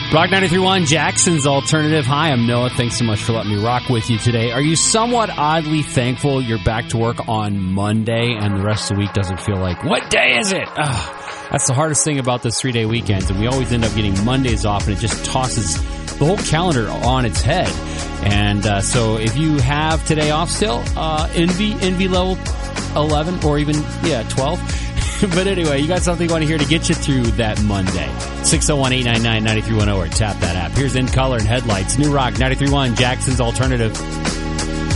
Rock 93.1, Jackson's Alternative. Hi, I'm Noah. Thanks so much for letting me rock with you today. Are you somewhat oddly thankful you're back to work on Monday and the rest of the week doesn't feel like, what day is it? That's the hardest thing about those 3-day weekends, and we always end up getting Mondays off, and it just tosses the whole calendar on its head. And so if you have today off still, envy level 11 or even, 12. But anyway, you got something you want to hear to get you through that Monday. 601-899-9310 or tap that app. Here's In Color and Headlights. New Rock 93.1, Jackson's Alternative.